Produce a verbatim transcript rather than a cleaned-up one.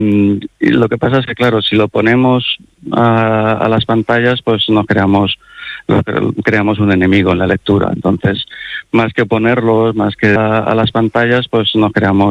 Y lo que pasa es que, claro, si lo ponemos a, a las pantallas, pues nos creamos, creamos un enemigo en la lectura. Entonces, más que ponerlos, más que a, a las pantallas, pues nos creamos